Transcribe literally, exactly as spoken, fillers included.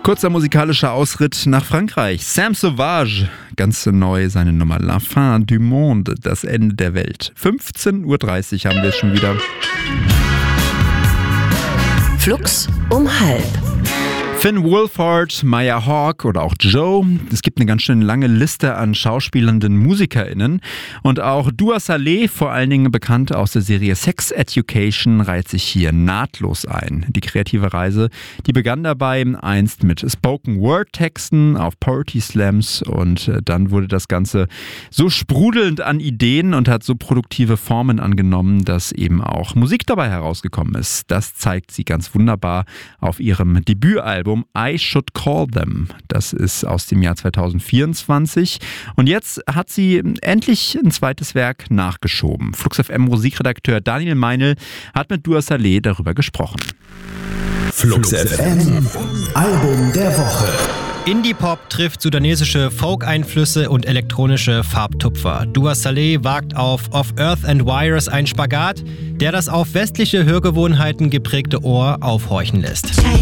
Kurzer musikalischer Ausritt nach Frankreich. Sam Sauvage, ganz neu seine Nummer La Fin du Monde, das Ende der Welt. fünfzehn Uhr dreißig haben wir es schon wieder. Flux um halb. Finn Wolfhard, Maya Hawke oder auch Joe. Es gibt eine ganz schön lange Liste an schauspielenden MusikerInnen. Und auch Dua Saleh, vor allen Dingen bekannt aus der Serie Sex Education, reiht sich hier nahtlos ein. Die kreative Reise, die begann dabei einst mit Spoken-Word-Texten auf Poetry Slams und dann wurde das Ganze so sprudelnd an Ideen und hat so produktive Formen angenommen, dass eben auch Musik dabei herausgekommen ist. Das zeigt sie ganz wunderbar auf ihrem Debütalbum I Should Call Them. Das ist aus dem Jahr zwanzig vierundzwanzig. Und jetzt hat sie endlich ein zweites Werk nachgeschoben. Flux F M Musikredakteur Daniel Meinl hat mit Dua Saleh darüber gesprochen. Flux F M, Album der Woche. Indie-Pop trifft sudanesische Folk-Einflüsse und elektronische Farbtupfer. Dua Saleh wagt auf Of Earth and Wires einen Spagat, der das auf westliche Hörgewohnheiten geprägte Ohr aufhorchen lässt.